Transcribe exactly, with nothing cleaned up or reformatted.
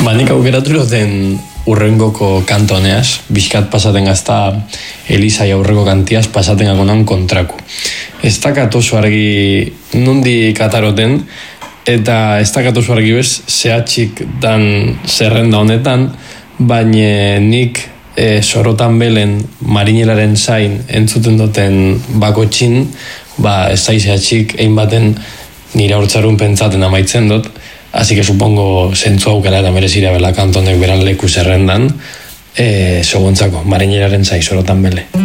Ba, nik aukeratu loten urrengoko kantoneaz, bizkat pasaten gazta Elizai aurreko kantiaz pasaten gakonan kontraku. Ez dakat oso argi nundi kataroten, eta ez dakat oso argi bez, zehatxik dan zerrenda honetan, baina nik e, sorotan belen marinelaren zain entzuten duten bakotxin, ba, ez da zehatxik egin baten nire hortzarun pentsaten amaitzen dut, así que supongo zentzu aukera eta merezira bela kantonek beran leku zerrendan, e, sogontzako, marinelaren zain sorotan bele.